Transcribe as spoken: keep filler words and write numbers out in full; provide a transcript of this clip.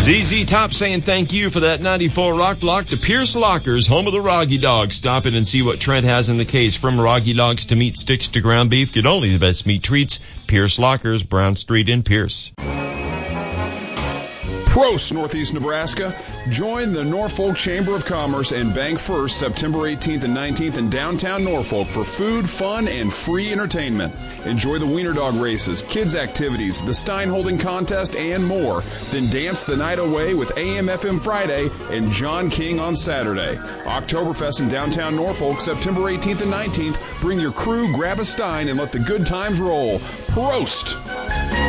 Z Z Top saying thank you for that ninety-four Rock Block to Pierce Lockers, home of the Roggy Dogs. Stop in and see what Trent has in the case. From Roggy Dogs to meat sticks to ground beef, get only the best meat treats. Pierce Lockers, Brown Street in Pierce. Prost, Northeast Nebraska. Join the Norfolk Chamber of Commerce and Bank First September eighteenth and nineteenth in downtown Norfolk for food, fun, and free entertainment. Enjoy the Wiener Dog races, kids activities, the Stein Holding contest, and more. Then dance the night away with A M F M Friday and John King on Saturday. Oktoberfest in downtown Norfolk September eighteenth and nineteenth. Bring your crew, grab a Stein, and let the good times roll. Prost!